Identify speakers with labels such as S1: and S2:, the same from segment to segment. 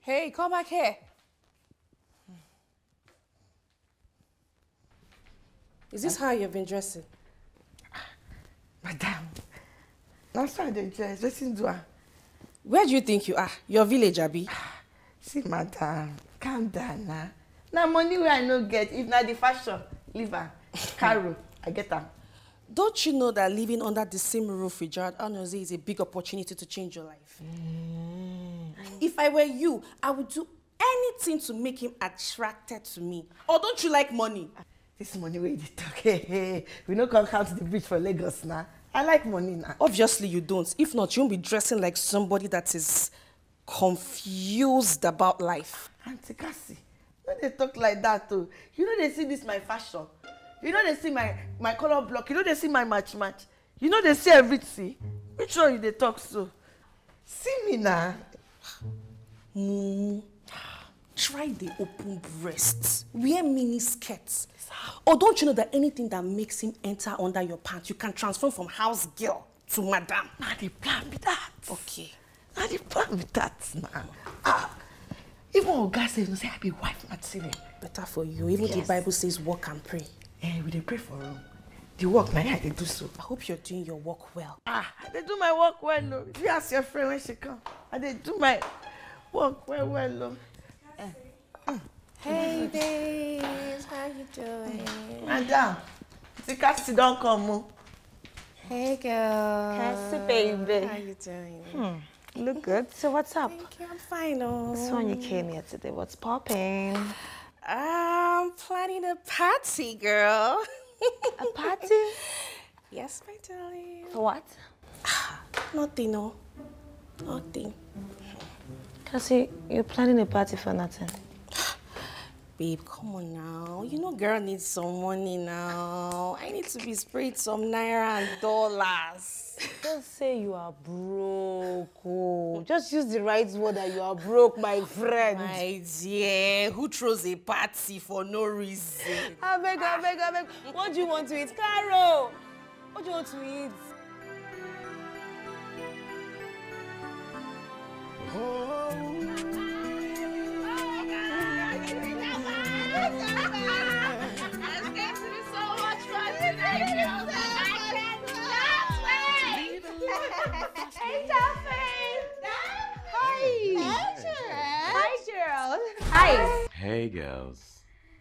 S1: Hey, come back here. Is this how you've been dressing?
S2: Madam, that's how they dress. Listen to her.
S1: Where do you think you are? Your village, Abi?
S2: See, madam, calm down now. Now money where I no get, if not the fashion, leave her. Carol, I get her.
S1: Don't you know that living under the same roof with Gerald Anozie is a big opportunity to change your life? If I were you, I would do anything to make him attracted to me. Or don't you like money?
S2: This money where you talk, hey, we no come count the bridge for Lagos now. I like money now.
S1: Obviously you don't. If not, you won't be dressing like somebody that is confused about life.
S2: Auntie Cassie, no they talk like that too. You know they see this my fashion. You know they see my color block. You know they see my match. You know they see everything. Which one they talk so? See me now.
S1: Try the open breasts. Wear mini skirts. Or don't you know that anything that makes him enter under your pants, you can transform from house girl to madam?
S2: Now they plan with that.
S1: Okay.
S2: Now they plan with that now. Even Oga says, no say I be wife material.
S1: Better for you. Even the Bible says work and pray.
S2: We dey pray for room. The work now I dey do so.
S1: I hope you're doing your work well.
S2: I dey do my work well, no. You ask your friend when she come. I dey do my work well, no.
S1: Hey babes, how you doing?
S2: Madam, the Cassie don't come. Oh.
S1: Hey girl.
S3: Cassie baby.
S1: How you doing?
S3: Look good. So what's up?
S1: Thank you, I'm fine. Oh.
S3: So when you came here today, what's popping?
S1: I'm planning a party, girl.
S3: A party?
S1: Yes, my darling.
S3: For what?
S1: Nothing, no. Nothing.
S3: Cassie, you're planning a party for nothing.
S1: Babe, come on now. You know girl needs some money now. I need to be sprayed some naira and dollars.
S3: Don't say you are broke. Oh. Just use the right word that you are broke, my friend.
S1: My dear, who throws a party for no reason?
S3: I beg. What do you want to eat? Carol! What do you want to eat?
S4: Hey, Dolphin! Hi! Hi, Gerald!
S5: Hi! Hey, girls.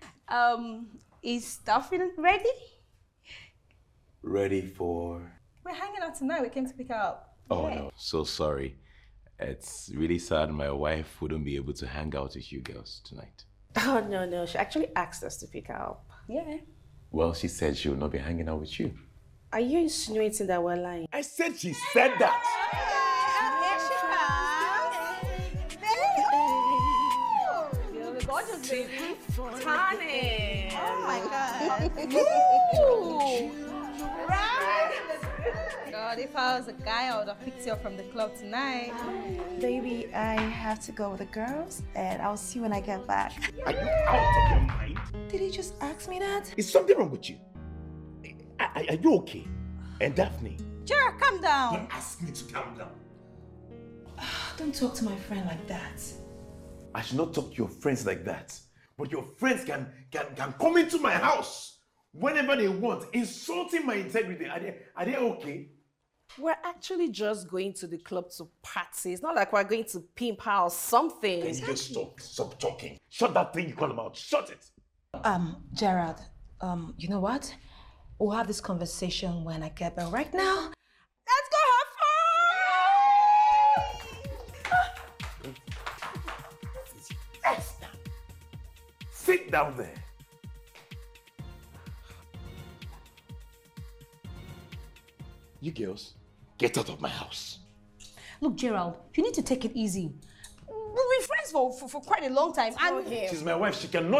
S4: Is Dolphin ready?
S5: Ready for...
S4: We're hanging out tonight. We came to pick her up.
S5: Oh, no. So sorry. It's really sad my wife wouldn't be able to hang out with you girls tonight.
S1: Oh, no. She actually asked us to pick her up.
S4: Yeah.
S5: Well, she said she will not be hanging out with you.
S1: Are you insinuating that we're lying?
S5: I said she said that!
S4: Here she comes! The gorgeous baby. Tani! Oh my God. Right? God, if I was a guy, I would have picked you up from the club tonight.
S6: Baby, I have to go with the girls, and I'll see you when I get back.
S7: Are you out of your mind?
S6: Did he just ask me that?
S7: Is something wrong with you? Are you okay? And Daphne?
S4: Gerald, calm down.
S7: Don't ask me to calm down.
S6: Don't talk to my friend like that.
S7: I should not talk to your friends like that. But your friends can come into my house whenever they want, insulting my integrity. Are they okay?
S1: We're actually just going to the club to party. It's not like we're going to pimp her or something.
S7: Can you just stop talking? Shut that thing you call them out. Shut it.
S6: Gerald, you know what? We'll have this conversation when I get back. Right now,
S4: Let's go have fun!
S7: Esther, sit down there. You girls, get out of my house.
S4: Look, Gerald, you need to take it easy. We've been friends for quite a long time. And
S7: She's my wife. She cannot